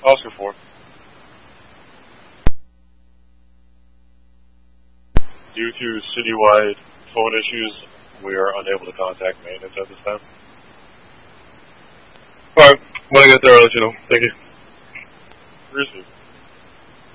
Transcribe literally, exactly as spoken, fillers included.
Oscar four. Due to citywide phone issues, we are unable to contact maintenance at this time. Alright, when I get there, I'll let you know. Thank you. Receive.